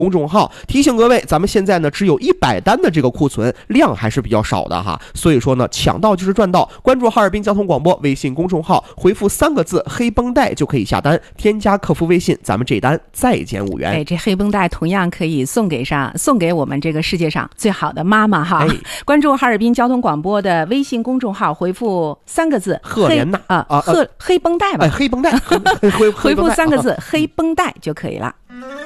公众号。提醒各位，咱们现在呢只有100单的这个库存，量还是比较少的哈，所以说呢抢到就是赚到。关注哈尔滨交通广播微信公众号，回复3个字黑绷带就可以下单，添加客服微信，咱们这单再减5元。 这黑绷带同样可以送给我们这个世界上最好的妈妈哈。关注哈尔滨交通广播的微信公众号，回复3个字赫莲娜黑绷带吧， 黑绷带， 回复3个字黑绷带就可以了。